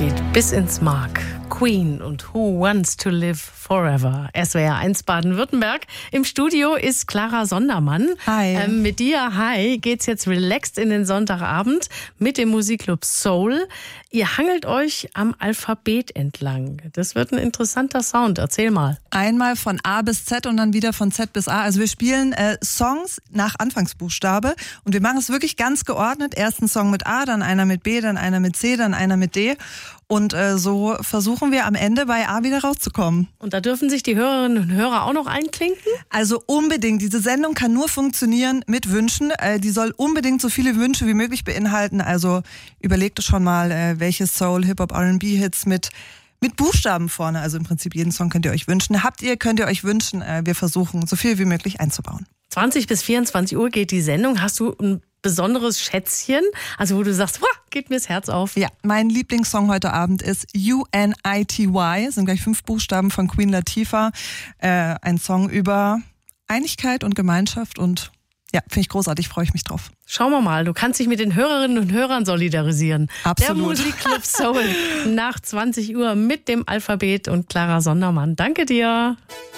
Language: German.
geht bis ins Mark. Queen und Who Wants to Live Forever. SWR 1 Baden-Württemberg. Im Studio ist Clara Sondermann. Hi. Mit dir, hi, geht's jetzt relaxed in den Sonntagabend mit dem Musikclub Soul. Ihr hangelt euch am Alphabet entlang. Das wird ein interessanter Sound. Erzähl mal. Einmal von A bis Z und dann wieder von Z bis A. Also wir spielen Songs nach Anfangsbuchstabe und wir machen es wirklich ganz geordnet. Erst ein Song mit A, dann einer mit B, dann einer mit C, dann einer mit D. Und so versuchen wir am Ende bei A wieder rauszukommen. Und da dürfen sich die Hörerinnen und Hörer auch noch einklinken? Also unbedingt. Diese Sendung kann nur funktionieren mit Wünschen. Die soll unbedingt so viele Wünsche wie möglich beinhalten. Also überlegt schon mal, welche Soul, Hip-Hop, R&B-Hits mit Buchstaben vorne. Also im Prinzip jeden Song könnt ihr euch wünschen. Könnt ihr euch wünschen. Wir versuchen, so viel wie möglich einzubauen. 20 bis 24 Uhr geht die Sendung. Hast du ein besonderes Schätzchen? Also wo du sagst, geht mir das Herz auf. Ja, mein Lieblingssong heute Abend ist UNITY. Das sind gleich 5 Buchstaben von Queen Latifah. Ein Song über Einigkeit und Gemeinschaft und ja, finde ich großartig, freue ich mich drauf. Schauen wir mal, du kannst dich mit den Hörerinnen und Hörern solidarisieren. Absolut. Der Musikclub Soul nach 20 Uhr mit dem Alphabet und Clara Sondermann. Danke dir.